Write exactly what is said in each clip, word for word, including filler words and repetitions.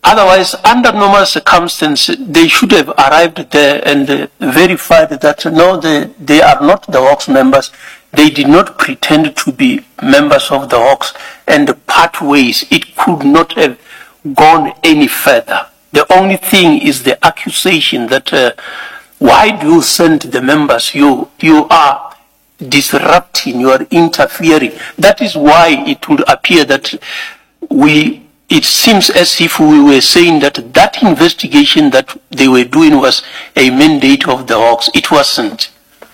Otherwise, under normal circumstances, they should have arrived there and uh, verified that no, they, they are not the Hawks members. They did not pretend to be members of the Hawks, and part ways. It could not have gone any further. The only thing is the accusation that uh, why do you send the members? You, you are disrupting, you are interfering. That is why it would appear that we, it seems as if we were saying that that investigation that they were doing was a mandate of the Hawks. It wasn't.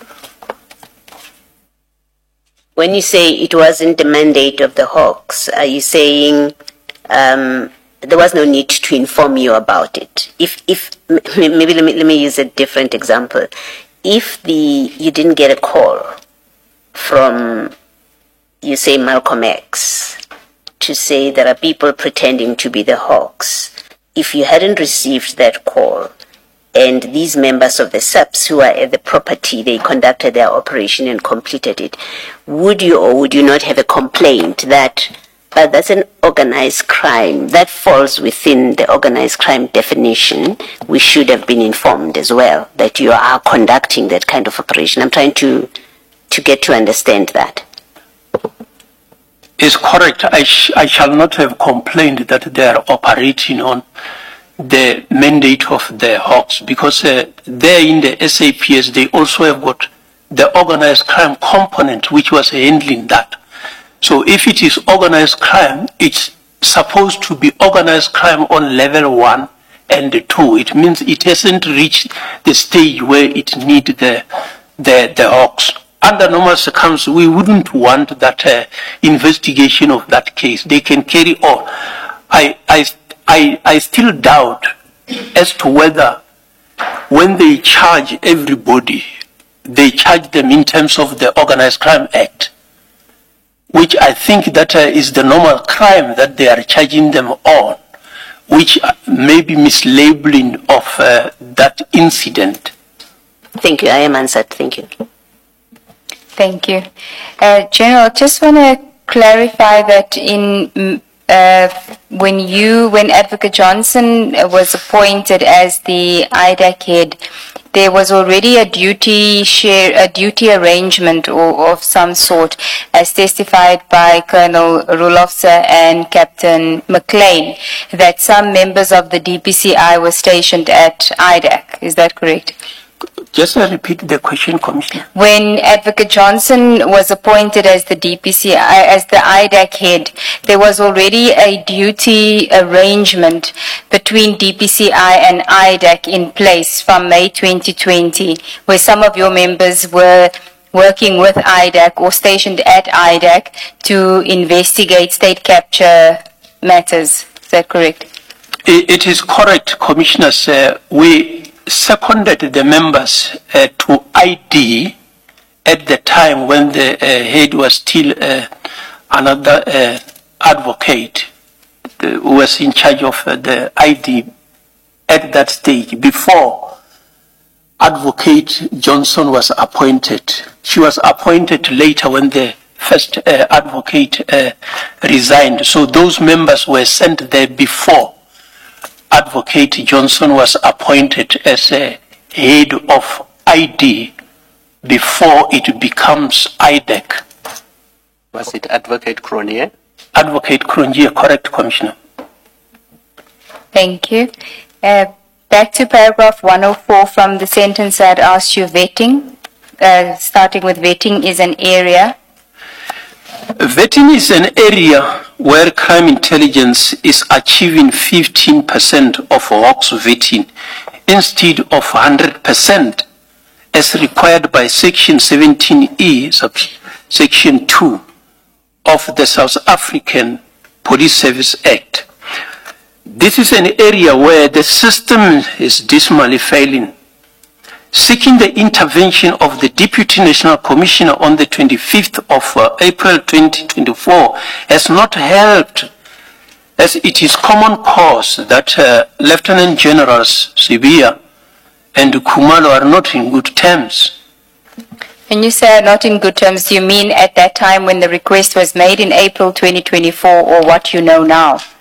When you say it wasn't the mandate of the Hawks, are you saying um, there was no need to inform you about it? If, if maybe let me let me use a different example. If the you didn't get a call from, you say, Malcolm X to say there are people pretending to be the Hawks, if you hadn't received that call, and these members of the S A Ps who are at the property, they conducted their operation and completed it, would you or would you not have a complaint that uh, that's an organized crime, that falls within the organized crime definition? We should have been informed as well that you are conducting that kind of operation. I'm trying to, to get to understand that. It's correct. I, sh I shall not have complained that they are operating on the mandate of the Hawks, because uh, there in the S A P S they also have got the organized crime component which was handling that. So if it is organized crime, it's supposed to be organized crime on level one and two. It means it hasn't reached the stage where it needs the, the, the Hawks. Under normal circumstances, we wouldn't want that uh, investigation of that case. They can carry on. I, I I, I still doubt as to whether when they charge everybody, they charge them in terms of the Organized Crime Act, which I think that uh, is the normal crime that they are charging them on, which may be mislabeling of uh, that incident. Thank you. I am answered. Thank you. Thank you. Uh, General, just want to clarify that in Uh, when you, when Advocate Johnson was appointed as the I D A C head, there was already a duty share, a duty arrangement or of some sort, as testified by Colonel Rulofse and Captain McLean, that some members of the D P C I were stationed at I D A C. Is that correct? Just repeat the question, Commissioner. When Advocate Johnson was appointed as the D P C I, as the I D A C head, there was already a duty arrangement between D P C I and I D A C in place from May twenty twenty, where some of your members were working with I D A C or stationed at I D A C to investigate state capture matters. Is that correct? It, it is correct, Commissioners. Uh, we seconded the members uh, to I D at the time when the uh, head was still uh, another uh, advocate uh, who was in charge of uh, the I D at that stage, before Advocate Johnson was appointed. She was appointed later when the first uh, advocate uh, resigned. So those members were sent there before Advocate Johnson was appointed as a head of I D before it becomes I D A C. Was it Advocate Cronje? Advocate Cronje, correct, Commissioner. Thank you. Uh, back to paragraph one oh four from the sentence that asked you vetting. Uh, starting with vetting is an area. Vetting is an area where crime intelligence is achieving fifteen percent of Hawks vetting instead of one hundred percent as required by Section seventeen E, Section two of the South African Police Service Act. This is an area where the system is dismally failing. Seeking the intervention of the Deputy National Commissioner on the twenty-fifth of uh, April twenty twenty-four has not helped, as it is common cause that uh, Lieutenant Generals Sibia and Khumalo are not in good terms. When you say not in good terms, do you mean at that time when the request was made in April twenty twenty-four, or what you know now?